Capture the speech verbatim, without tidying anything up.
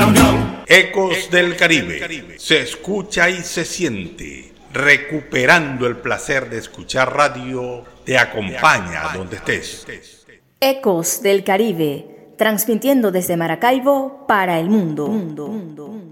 Ecos del Caribe. Se escucha y se siente. Recuperando el placer de escuchar radio, te acompaña donde estés. Ecos del Caribe, transmitiendo desde Maracaibo para el mundo. mundo, mundo.